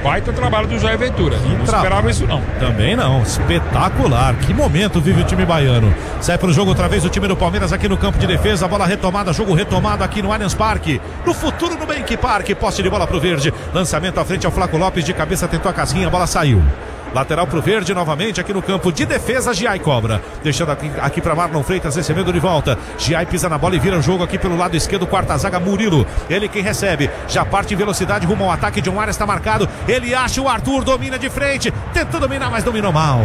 baita trabalho do Jair Ventura. Não esperava isso não. Também não, espetacular. Que momento vive o time baiano. Sai pro jogo outra vez o time do Palmeiras aqui no campo de defesa. Bola retomada, jogo retomado aqui no Allianz Parque. No futuro no Bank Park. Posse de bola pro verde. Lançamento à frente ao Flaco Lopes, de cabeça tentou a casquinha, a bola saiu. Lateral pro verde novamente aqui no campo de defesa. Giai cobra, deixando aqui para Marlon Freitas, recebendo de volta. Giai pisa na bola e vira o jogo aqui pelo lado esquerdo. Quarta zaga, Murilo, ele quem recebe, já parte em velocidade rumo ao ataque. John Arias está marcado, ele acha o Arthur, domina de frente, tentou dominar, mas dominou mal.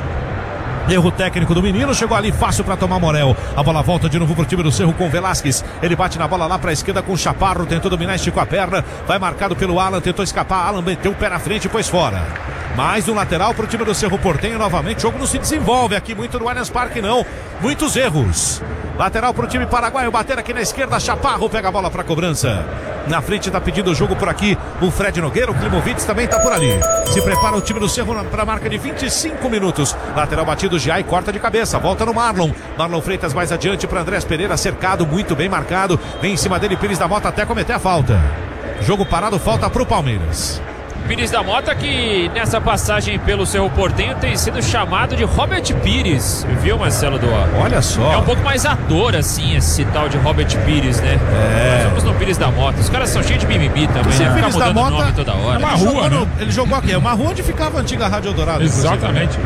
Erro técnico do menino, chegou ali fácil para tomar Morel. A bola volta de novo pro time do Cerro com Velasquez. Ele bate na bola lá pra esquerda com o Chaparro, tentou dominar, esticou a perna. Vai marcado pelo Alan, tentou escapar. Alan meteu o pé na frente e pôs fora. Mais um lateral pro time do Cerro Porteño novamente. O jogo não se desenvolve aqui muito no Allianz Parque, não. Muitos erros. Lateral pro time paraguaio, bater aqui na esquerda. Chaparro pega a bola pra cobrança. Na frente tá pedindo o jogo por aqui o Fred Nogueira, o Klimovitz também tá por ali. Se prepara o time do Cerro para a marca de 25 minutos. Lateral batido, Giai corta de cabeça, volta no Marlon. Marlon Freitas mais adiante para Andrés Pereira, cercado, muito bem marcado. Vem em cima dele Pires da Mota até cometer a falta. Jogo parado, falta pro Palmeiras. Pires da Mota, que nessa passagem pelo Cerro Porteño tem sido chamado de Robert Pires, viu, Marcelo Doa? Olha só. É um pouco mais ator, assim, esse tal de Robert Pires, né? Nós somos no Pires da Mota. Os caras são cheios de mimimi também, né? Pires da Mota, nome toda hora. É uma rua, né? Ele jogou aqui, é uma rua onde ficava a antiga Rádio Eldorado. Exatamente.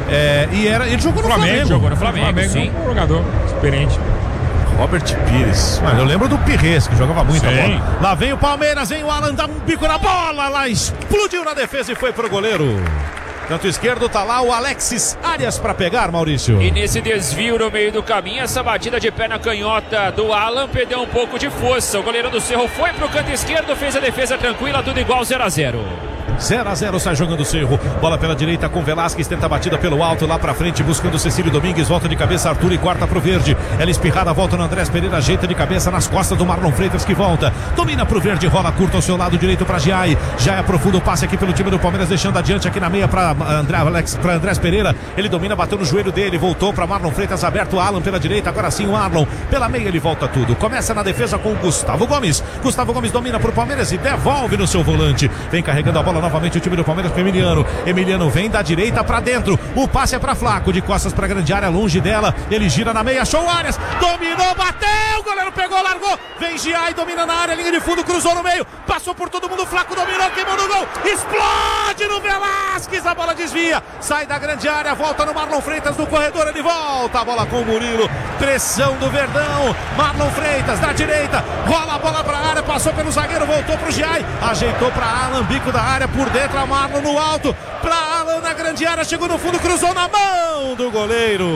Ele jogou no Flamengo. Jogou no Flamengo, sim. Um jogador experiente. Robert Pires. Mano, eu lembro do Pires, que jogava muito a bola. Lá vem o Palmeiras, vem o Alan, dá um bico na bola, lá explodiu na defesa e foi pro goleiro. Canto esquerdo tá lá o Alexis Arias para pegar, Maurício. E nesse desvio no meio do caminho, essa batida de perna canhota do Alan perdeu um pouco de força. O goleiro do Cerro foi pro canto esquerdo, fez a defesa tranquila, tudo igual, 0-0. 0-0, sai jogando o Cerro. Bola pela direita com Velasquez, tenta a batida pelo alto lá pra frente, buscando Cecílio Domingues. Volta de cabeça Arthur e corta pro verde. Ela espirrada, volta no Andrés Pereira, ajeita de cabeça nas costas do Marlon Freitas, que volta. Domina pro verde, rola curta ao seu lado direito pra Giai. Giai aprofunda o passe aqui pelo time do Palmeiras, deixando adiante aqui na meia pra Andrés Pereira. Ele domina, bateu no joelho dele, voltou pra Marlon Freitas, aberto. Alan pela direita, agora sim o Marlon. Pela meia ele volta tudo. Começa na defesa com o Gustavo Gomes. Gustavo Gomes domina pro Palmeiras e devolve no seu volante. Vem carregando a bola novamente o time do Palmeiras com Emiliano. Emiliano vem da direita pra dentro. O passe é pra Flaco, de costas pra grande área, longe dela. Ele gira na meia, achou o Arias. Dominou, bateu, o goleiro pegou, largou. Vem Giai, domina na área, linha de fundo, cruzou no meio. Passou por todo mundo, Flaco dominou, queimou no gol. Explode no Velasquez, a bola desvia. Sai da grande área, volta no Marlon Freitas no corredor, ele volta. A bola com o Murilo. Pressão do Verdão. Marlon Freitas da direita. Rola a bola pra área, passou pelo zagueiro, voltou pro Giai. Ajeitou pra Alan, bico da área, por dentro a Marlon no alto, pra Alan na grande área, chegou no fundo, cruzou na mão do goleiro.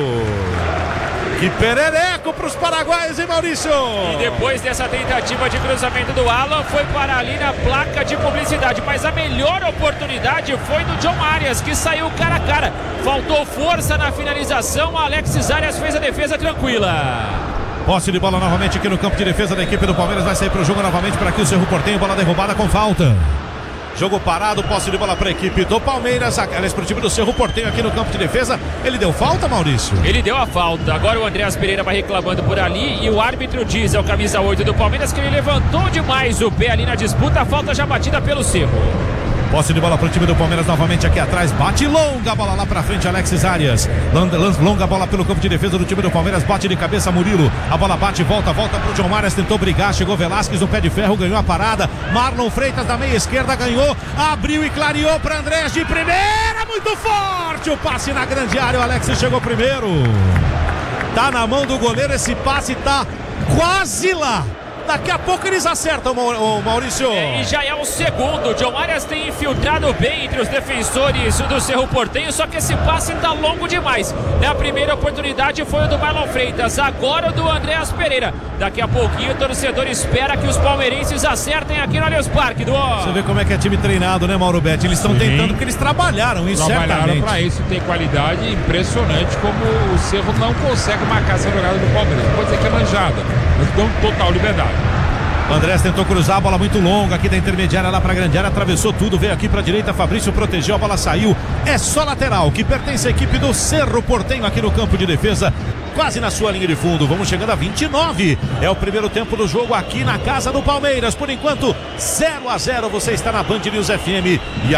Que perereco pros paraguaios, hein, Maurício? E depois dessa tentativa de cruzamento do Alan, foi para ali na placa de publicidade, mas a melhor oportunidade foi do John Arias, que saiu cara a cara. Faltou força na finalização, o Alexis Arias fez a defesa tranquila. Posse de bola novamente aqui no campo de defesa da equipe do Palmeiras, vai sair pro jogo novamente para aqui o Cerro Porteño, bola derrubada com falta. Jogo parado, posse de bola para a equipe do Palmeiras, aliás, para o time do Cerro Porteño aqui no campo de defesa. Ele deu falta, Maurício? Ele deu a falta. Agora o Andrés Pereira vai reclamando por ali e o árbitro diz ao camisa 8 do Palmeiras que ele levantou demais o pé ali na disputa. A falta já batida pelo Cerro. Posse de bola para o time do Palmeiras novamente aqui atrás. Bate longa a bola lá para frente, Alexis Arias. Longa bola pelo campo de defesa do time do Palmeiras. Bate de cabeça Murilo. A bola bate, volta pro John Arias. Tentou brigar, chegou Velasquez no pé de ferro, ganhou a parada. Marlon Freitas da meia esquerda ganhou. Abriu e clareou para Andrés de primeira. Muito forte o passe na grande área. O Alexis chegou primeiro. Tá na mão do goleiro, esse passe tá quase lá. Daqui a pouco eles acertam, o Maurício. E já é o segundo. John Arias tem infiltrado bem entre os defensores do Cerro Porteño, só que esse passe está longo demais. Na primeira oportunidade foi o do Marlon Freitas, agora o do Andrés Pereira. Daqui a pouquinho o torcedor espera que os palmeirenses acertem aqui no Allianz Parque. Você vê como é que é time treinado, né, Mauro Betti? Eles estão tentando porque eles trabalharam isso, certamente. Para isso, tem qualidade impressionante, como o Cerro não consegue marcar essa jogada do Palmeiras. Pode dizer que é manjada, mas dão total liberdade. Andrés tentou cruzar, a bola muito longa aqui da intermediária lá para a grande área, atravessou tudo, veio aqui para a direita, Fabrício protegeu, a bola saiu, é só lateral, que pertence à equipe do Cerro Porteño aqui no campo de defesa, quase na sua linha de fundo. Vamos chegando a 29, é o primeiro tempo do jogo aqui na casa do Palmeiras, por enquanto 0-0, você está na Band News FM e